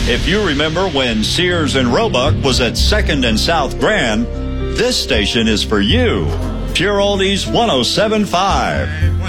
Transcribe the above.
If you remember when Sears and Roebuck was at 2nd and South Grand, this station is for you. Pure Oldies 107.5.